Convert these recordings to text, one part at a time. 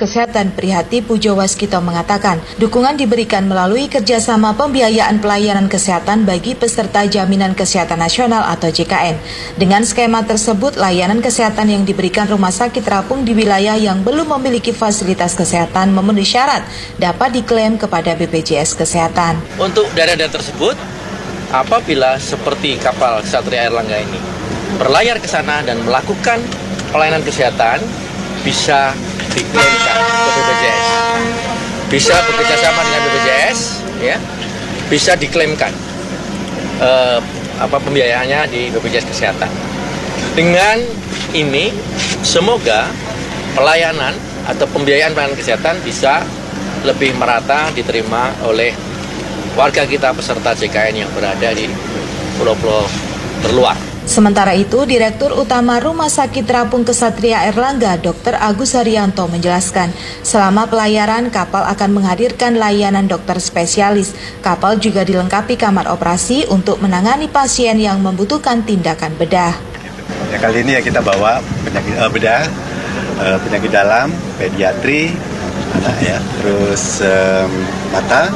Kesehatan Prihati Pujo Waskito mengatakan, dukungan diberikan melalui kerjasama pembiayaan pelayanan kesehatan bagi peserta Jaminan Kesehatan Nasional atau JKN. Dengan skema tersebut, layanan kesehatan yang diberikan rumah sakit terapung di wilayah yang belum memiliki fasilitas kesehatan memenuhi syarat dapat diklaim kepada BPJS Kesehatan. Untuk daerah-daerah tersebut, apabila seperti kapal Ksatria Airlangga ini berlayar ke sana dan melakukan pelayanan kesehatan, bisa diklaimkan ke BPJS, bisa bekerjasama dengan BPJS, ya, bisa diklaimkan pembiayaannya di BPJS Kesehatan. Dengan ini, semoga pelayanan atau pembiayaan kesehatan bisa lebih merata diterima oleh warga kita peserta JKN yang berada di pulau-pulau terluar. Sementara itu, Direktur Utama Rumah Sakit Terapung Ksatria Airlangga, Dr. Agus Haryanto menjelaskan, selama pelayaran kapal akan menghadirkan layanan dokter spesialis. Kapal juga dilengkapi kamar operasi untuk menangani pasien yang membutuhkan tindakan bedah. Ya, kali ini ya kita bawa penyakit bedah, penyakit dalam, pediatri, anak ya, terus mata,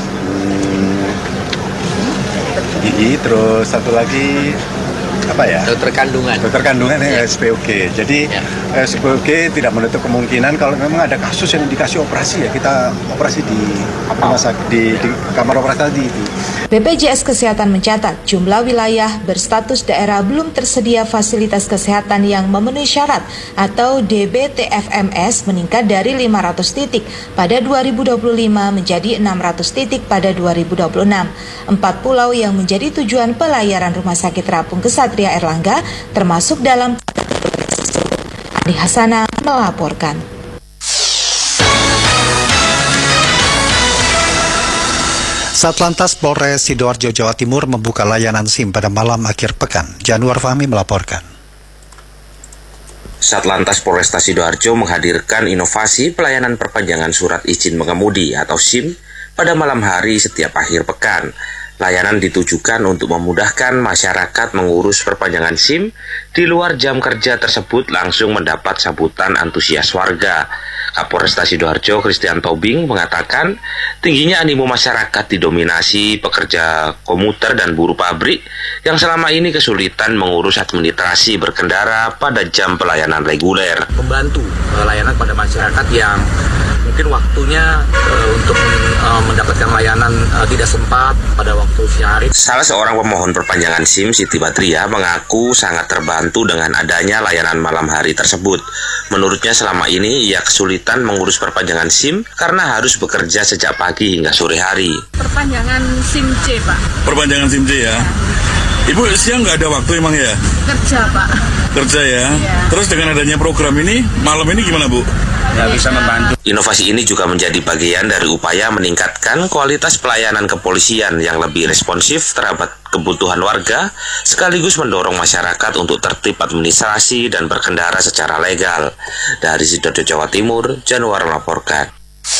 gigi, terus satu lagi apa ya? Dokter kandungan ya, SPOG. Jadi SPOG tidak menutup kemungkinan kalau memang ada kasus yang dikasih operasi ya kita operasi di rumah sakit di kamar operasi tadi itu. BPJS Kesehatan mencatat jumlah wilayah berstatus daerah belum tersedia fasilitas kesehatan yang memenuhi syarat atau DBTFMS meningkat dari 500 titik pada 2025 menjadi 600 titik pada 2026. 4 pulau yang menjadi tujuan pelayaran Rumah Sakit Terapung Ksatria Airlangga termasuk dalam Adi Hasana melaporkan. Satlantas Polres Sidoarjo, Jawa Timur membuka layanan SIM pada malam akhir pekan. Januar Fahmi melaporkan. Satlantas Polresta Sidoarjo menghadirkan inovasi pelayanan perpanjangan surat izin mengemudi atau SIM pada malam hari setiap akhir pekan. Layanan ditujukan untuk memudahkan masyarakat mengurus perpanjangan SIM di luar jam kerja tersebut langsung mendapat sambutan antusias warga. Kapolresta Sidoarjo Christian Tobing mengatakan tingginya animo masyarakat didominasi pekerja komuter dan buruh pabrik yang selama ini kesulitan mengurus administrasi berkendara pada jam pelayanan reguler. Membantu layanan pada masyarakat yang mungkin waktunya untuk mendapatkan layanan tidak sempat pada waktu siang hari. Salah seorang pemohon perpanjangan SIM, Siti Badriah, mengaku sangat terbantu dengan adanya layanan malam hari tersebut. Menurutnya selama ini ia kesulitan mengurus perpanjangan SIM karena harus bekerja sejak pagi hingga sore hari. Perpanjangan SIM C, Pak. Perpanjangan SIM C ya? Ibu siang nggak ada waktu emang ya? Kerja, Pak. Kerja ya? Terus dengan adanya program ini, malam ini gimana Bu? Ya, bisa membantu. Inovasi ini juga menjadi bagian dari upaya meningkatkan kualitas pelayanan kepolisian yang lebih responsif terhadap kebutuhan warga, sekaligus mendorong masyarakat untuk tertib administrasi dan berkendara secara legal. Dari Sidoarjo, Jawa Timur, Januar melaporkan.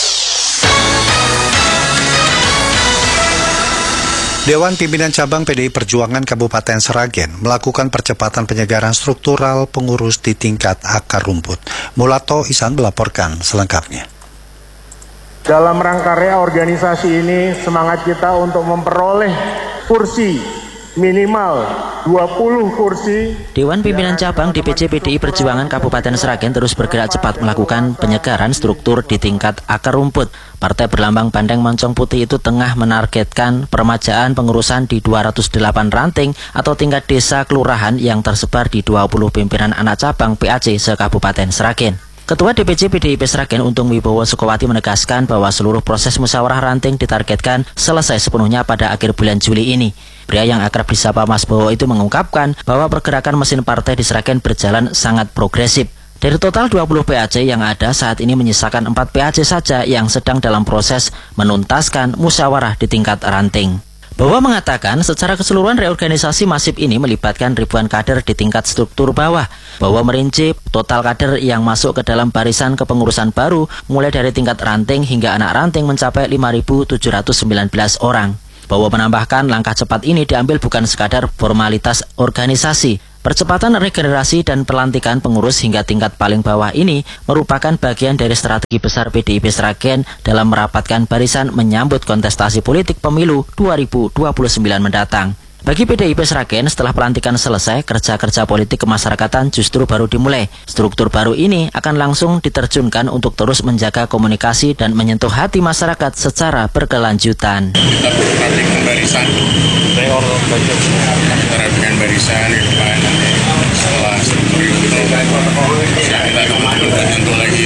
Dewan Pimpinan Cabang PDI Perjuangan Kabupaten Sragen melakukan percepatan penyegaran struktural pengurus di tingkat akar rumput. Mulato Isan melaporkan selengkapnya. Dalam rangka reorganisasi ini, semangat kita untuk memperoleh kursi minimal 20 kursi. Dewan Pimpinan Cabang DPC PDI Perjuangan Kabupaten Sragen terus bergerak cepat melakukan penyegaran struktur di tingkat akar rumput. Partai berlambang Bandeng Moncong Putih itu tengah menargetkan peremajaan pengurusan di 208 ranting atau tingkat desa kelurahan yang tersebar di 20 pimpinan anak cabang PAC se-Kabupaten Sragen. Ketua DPC PDIP Sragen Untung Wibowo Sukowati menegaskan bahwa seluruh proses musyawarah ranting ditargetkan selesai sepenuhnya pada akhir bulan Juli ini. Pria yang akrab disapa Mas Bowo itu mengungkapkan bahwa pergerakan mesin partai di Sragen berjalan sangat progresif. Dari total 20 PAC yang ada saat ini menyisakan 4 PAC saja yang sedang dalam proses menuntaskan musyawarah di tingkat ranting. Bowo mengatakan secara keseluruhan reorganisasi masif ini melibatkan ribuan kader di tingkat struktur bawah. Bowo merinci total kader yang masuk ke dalam barisan kepengurusan baru mulai dari tingkat ranting hingga anak ranting mencapai 5.719 orang. Bowo menambahkan langkah cepat ini diambil bukan sekadar formalitas organisasi, Percepatan regenerasi dan pelantikan pengurus hingga tingkat paling bawah ini merupakan bagian dari strategi besar PDIP Sragen dalam merapatkan barisan menyambut kontestasi politik pemilu 2029 mendatang. Bagi PDIP Sragen, setelah pelantikan selesai, kerja-kerja politik kemasyarakatan justru baru dimulai. Struktur baru ini akan langsung diterjunkan untuk terus menjaga komunikasi dan menyentuh hati masyarakat secara berkelanjutan. Kita perhatikan barisan, perhatikan barisan di depan nanti setelah struktur itu kita kemudian nyentuh lagi,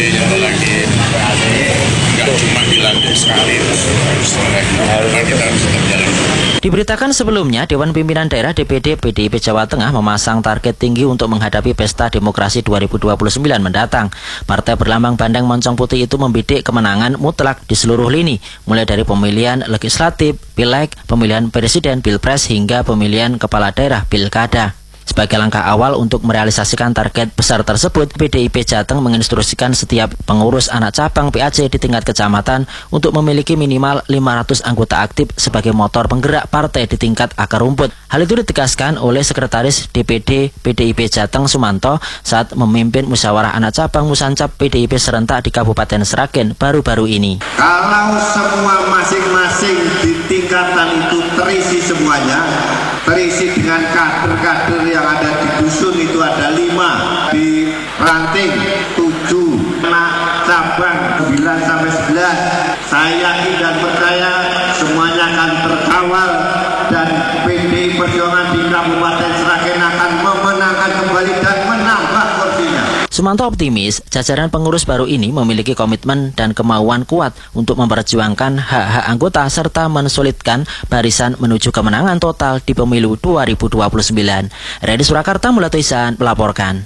nggak cuma dilantik sekali terus kita harus tetap jalan. Diberitakan sebelumnya, Dewan Pimpinan Daerah DPD PDIP Jawa Tengah memasang target tinggi untuk menghadapi Pesta Demokrasi 2029 mendatang. Partai berlambang Bandeng Moncong Putih itu membidik kemenangan mutlak di seluruh lini, mulai dari pemilihan legislatif, pileg, pemilihan presiden, pilpres, hingga pemilihan kepala daerah, pilkada. Sebagai langkah awal untuk merealisasikan target besar tersebut, PDIP Jateng menginstruksikan setiap pengurus anak cabang PAC di tingkat kecamatan untuk memiliki minimal 500 anggota aktif sebagai motor penggerak partai di tingkat akar rumput. Hal itu ditegaskan oleh Sekretaris DPD PDIP Jateng Sumanto saat memimpin musyawarah anak cabang Musancap PDIP serentak di Kabupaten Sragen baru-baru ini. Kalau semua masing-masing di tingkatan itu terisi semuanya, terisi dengan kader-kader yang ada di dusun itu ada 5, di ranting 7, anak cabang 9 sampai 11. Saya yakin dan percaya semuanya akan terkawal dan PDI Perjuangan di Kabupaten Sragen akan memenangkan kembali dan menambah kursinya. Sumanto optimis jajaran pengurus baru ini memiliki komitmen dan kemauan kuat untuk memperjuangkan hak-hak anggota serta mensolidkan barisan menuju kemenangan total di pemilu 2029. Redi Surakarta, Mulatoisan melaporkan.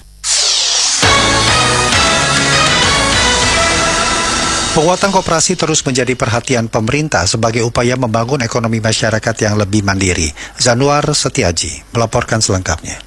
Penguatan koperasi terus menjadi perhatian pemerintah sebagai upaya membangun ekonomi masyarakat yang lebih mandiri. Zanuar Setiaji melaporkan selengkapnya.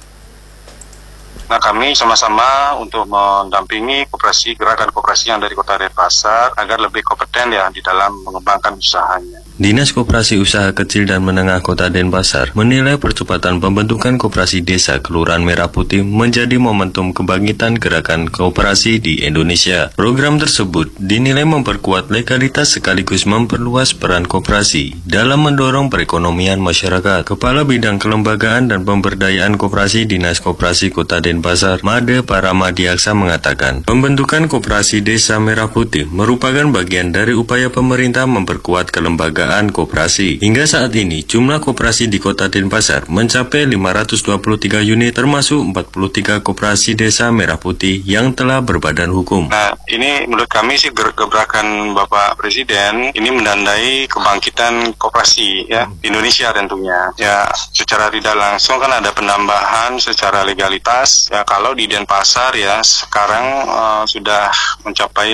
Nah, kami sama-sama untuk mendampingi koperasi, gerakan koperasi yang dari Kota Denpasar agar lebih kompeten ya di dalam mengembangkan usahanya. Dinas Koperasi Usaha Kecil dan Menengah Kota Denpasar menilai percepatan pembentukan koperasi desa Kelurahan Merah Putih menjadi momentum kebangkitan gerakan koperasi di Indonesia. Program tersebut dinilai memperkuat legalitas sekaligus memperluas peran koperasi dalam mendorong perekonomian masyarakat. Kepala Bidang Kelembagaan dan Pemberdayaan Koperasi Dinas Koperasi Kota Denpasar, Made Paramadiaksa mengatakan, pembentukan koperasi Desa Merah Putih merupakan bagian dari upaya pemerintah memperkuat kelembagaan koperasi. Hingga saat ini, jumlah koperasi di Kota Denpasar mencapai 523 unit, termasuk 43 koperasi Desa Merah Putih yang telah berbadan hukum. Nah, ini menurut kami sih gebrakan Bapak Presiden ini menandai kebangkitan koperasi ya di Indonesia tentunya. Ya, secara tidak langsung kan ada penambahan secara legalitas. Ya, kalau di Denpasar ya sekarang sudah mencapai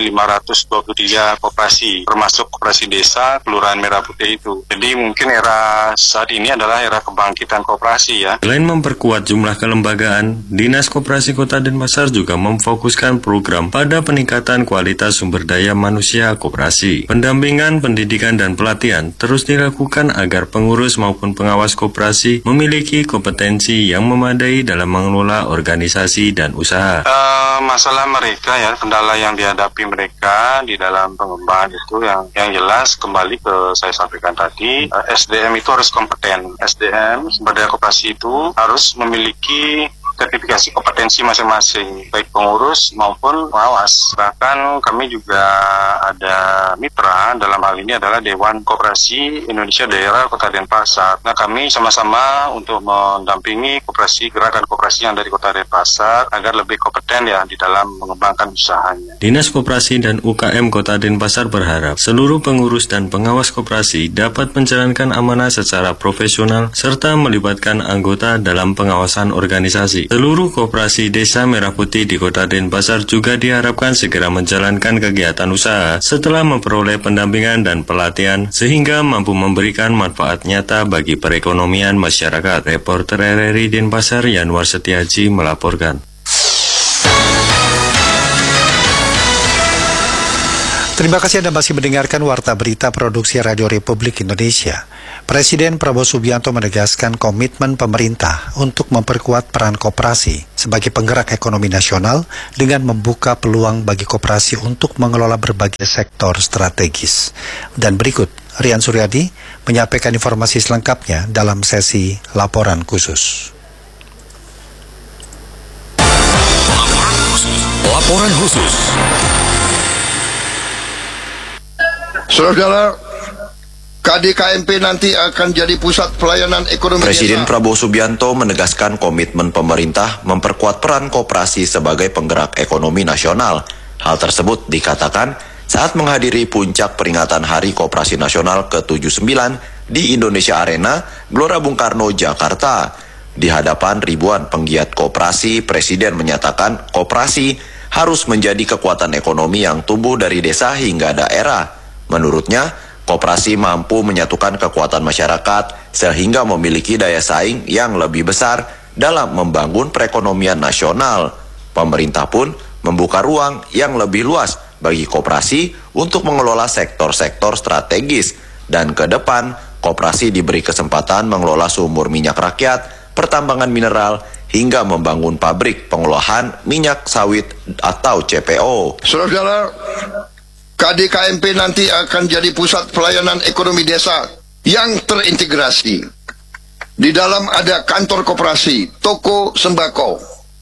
523 koperasi, termasuk koperasi desa Kelurahan Merah Putih itu. Jadi mungkin era saat ini adalah era kebangkitan koperasi ya. Selain memperkuat jumlah kelembagaan, Dinas Koperasi Kota Denpasar juga memfokuskan program pada peningkatan kualitas sumber daya manusia koperasi. Pendampingan, pendidikan, dan pelatihan terus dilakukan agar pengurus maupun pengawas koperasi memiliki kompetensi yang memadai dalam mengelola organisasi dan usaha. Masalah mereka ya, kendala yang dihadapi mereka di dalam pengembangan itu yang jelas kembali ke saya sampaikan tadi, SDM itu harus kompeten. SDM, sumber daya koperasi itu harus memiliki sertifikasi kompetensi masing-masing, baik pengurus maupun pengawas. Bahkan kami juga ada mitra, dalam hal ini adalah Dewan Koperasi Indonesia Daerah Kota Denpasar. Nah, kami sama-sama untuk mendampingi koperasi, gerakan koperasi yang dari Kota Denpasar agar lebih kompeten ya di dalam mengembangkan usahanya. Dinas Koperasi dan UKM Kota Denpasar berharap seluruh pengurus dan pengawas koperasi dapat menjalankan amanah secara profesional serta melibatkan anggota dalam pengawasan organisasi. Seluruh koperasi Desa Merah Putih di Kota Denpasar juga diharapkan segera menjalankan kegiatan usaha setelah memperoleh pendampingan dan pelatihan sehingga mampu memberikan manfaat nyata bagi perekonomian masyarakat. Reporter RRI Denpasar Yanuar Setiaji melaporkan. Terima kasih Anda masih mendengarkan Warta Berita Produksi Radio Republik Indonesia. Presiden Prabowo Subianto menegaskan komitmen pemerintah untuk memperkuat peran koperasi sebagai penggerak ekonomi nasional dengan membuka peluang bagi koperasi untuk mengelola berbagai sektor strategis. Dan berikut, Rian Suryadi menyampaikan informasi selengkapnya dalam sesi Laporan Khusus. Laporan khusus. Saudara, KDKMP nanti akan jadi pusat pelayanan ekonomi. Presiden Prabowo Subianto menegaskan komitmen pemerintah memperkuat peran koperasi sebagai penggerak ekonomi nasional. Hal tersebut dikatakan saat menghadiri puncak peringatan Hari Koperasi Nasional ke-79 di Indonesia Arena, Gelora Bung Karno, Jakarta. Di hadapan ribuan penggiat koperasi, Presiden menyatakan koperasi harus menjadi kekuatan ekonomi yang tumbuh dari desa hingga daerah. Menurutnya, koperasi mampu menyatukan kekuatan masyarakat sehingga memiliki daya saing yang lebih besar dalam membangun perekonomian nasional. Pemerintah pun membuka ruang yang lebih luas bagi koperasi untuk mengelola sektor-sektor strategis. Dan ke depan, koperasi diberi kesempatan mengelola sumur minyak rakyat, pertambangan mineral, hingga membangun pabrik pengolahan minyak sawit atau CPO. Saudara, KDKMP nanti akan jadi pusat pelayanan ekonomi desa yang terintegrasi. Di dalam ada kantor koperasi, toko sembako,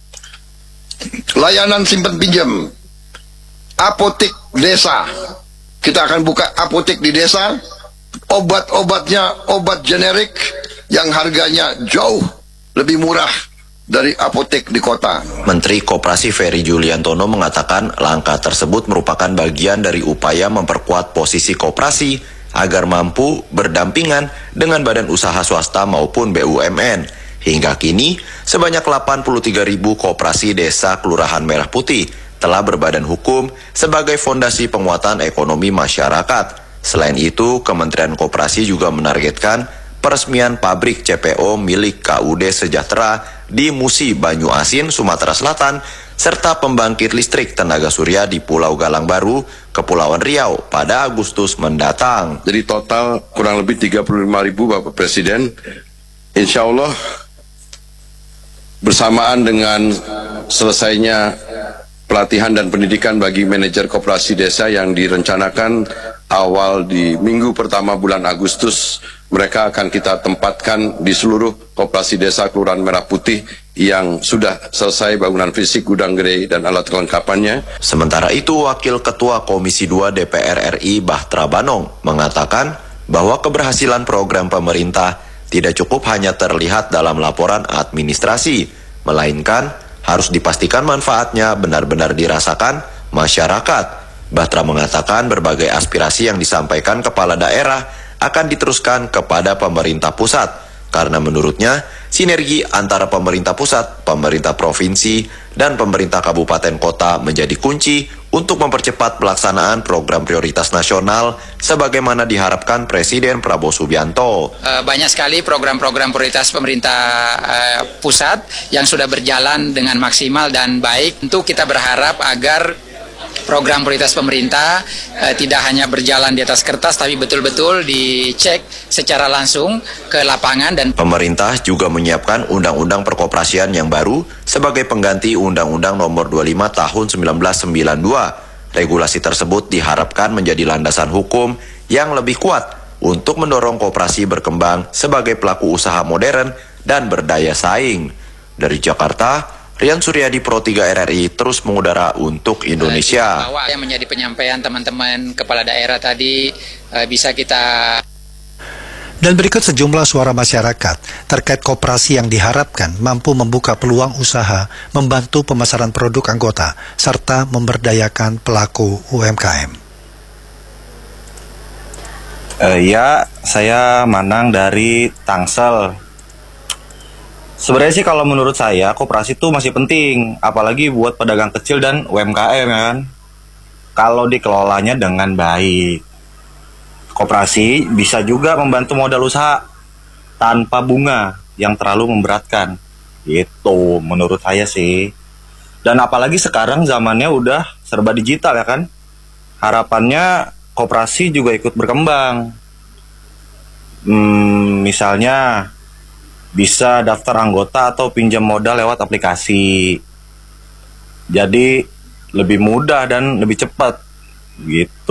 layanan simpan pinjam, apotek desa. Kita akan buka apotek di desa, obat-obatnya obat generik yang harganya jauh lebih murah dari apotek di kota. Menteri Koperasi Ferry Juliantono mengatakan langkah tersebut merupakan bagian dari upaya memperkuat posisi koperasi agar mampu berdampingan dengan badan usaha swasta maupun BUMN. Hingga kini, sebanyak 83.000 koperasi desa Kelurahan Merah Putih telah berbadan hukum sebagai fondasi penguatan ekonomi masyarakat. Selain itu, Kementerian Koperasi juga menargetkan peresmian pabrik CPO milik KUD Sejahtera di Musi, Banyu Asin, Sumatera Selatan, serta pembangkit listrik tenaga surya di Pulau Galang Baru, Kepulauan Riau pada Agustus mendatang. Jadi total kurang lebih 35.000 Bapak Presiden. Insya Allah bersamaan dengan selesainya pelatihan dan pendidikan bagi manajer koperasi desa yang direncanakan awal di minggu pertama bulan Agustus, mereka akan kita tempatkan di seluruh koperasi desa Kelurahan Merah Putih yang sudah selesai bangunan fisik, gudang gede, dan alat kelengkapannya. Sementara itu, Wakil Ketua Komisi 2 DPR RI Bahtra Banong mengatakan bahwa keberhasilan program pemerintah tidak cukup hanya terlihat dalam laporan administrasi, melainkan harus dipastikan manfaatnya benar-benar dirasakan masyarakat. Bahtra mengatakan berbagai aspirasi yang disampaikan kepala daerah akan diteruskan kepada pemerintah pusat, karena menurutnya sinergi antara pemerintah pusat, pemerintah provinsi, dan pemerintah kabupaten kota menjadi kunci untuk mempercepat pelaksanaan program prioritas nasional sebagaimana diharapkan Presiden Prabowo Subianto. Banyak sekali program-program prioritas pemerintah pusat yang sudah berjalan dengan maksimal dan baik. Tentu kita berharap agar program prioritas pemerintah tidak hanya berjalan di atas kertas, tapi betul-betul dicek secara langsung ke lapangan. Dan pemerintah juga menyiapkan Undang-Undang Perkoperasian yang baru sebagai pengganti Undang-Undang Nomor 25 Tahun 1992. Regulasi tersebut diharapkan menjadi landasan hukum yang lebih kuat untuk mendorong koperasi berkembang sebagai pelaku usaha modern dan berdaya saing. Dari Jakarta, Rian Suryadi, Pro 3 RRI, terus mengudara untuk Indonesia. Bahwa yang menjadi penyampaian teman-teman kepala daerah tadi bisa kita. Dan berikut sejumlah suara masyarakat terkait koperasi yang diharapkan mampu membuka peluang usaha, membantu pemasaran produk anggota, serta memberdayakan pelaku UMKM. Ya, saya Manang dari Tangsel. Sebenarnya sih kalau menurut saya koperasi itu masih penting, apalagi buat pedagang kecil dan UMKM ya kan. Kalau dikelolanya dengan baik, koperasi bisa juga membantu modal usaha tanpa bunga yang terlalu memberatkan. Gitu menurut saya sih. Dan apalagi sekarang zamannya udah serba digital ya kan. harapannya koperasi juga ikut berkembang. Misalnya bisa daftar anggota atau pinjam modal lewat aplikasi. Jadi lebih mudah dan lebih cepat gitu.